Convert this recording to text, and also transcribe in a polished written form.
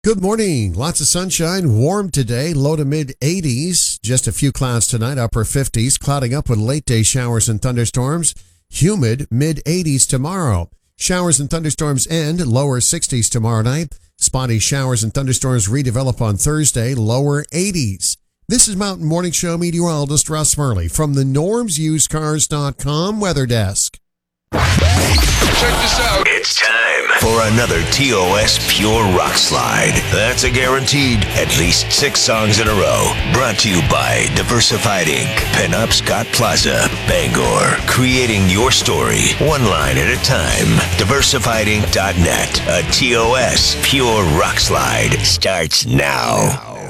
Good morning. Lots of sunshine, warm today, low to mid 80s. Just a few clouds tonight, upper 50s, clouding up with late day showers and thunderstorms. Humid, mid 80s tomorrow. Showers and thunderstorms end, lower 60s tomorrow night. Spotty showers and thunderstorms redevelop on Thursday, lower 80s. This is Mountain Morning Show meteorologist Russ Murley from the normsusedcars.com weather desk. Check this out. It's time for another TOS Pure Rock Slide. That's a guaranteed at least 6 songs in a row. Brought to you by Diversified Inc., Pinup Scott Plaza, Bangor. Creating your story, one line at a time. DiversifiedInc.net. A TOS Pure Rock Slide starts now.